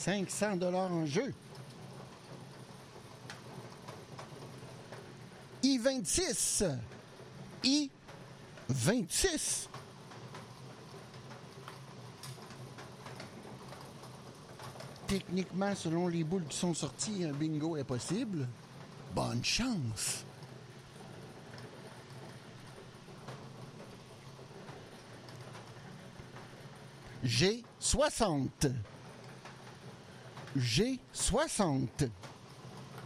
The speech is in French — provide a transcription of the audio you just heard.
500 $ en jeu. I-26. I-26. Techniquement, selon les boules qui sont sorties, un bingo est possible. Bonne chance! G60. G60.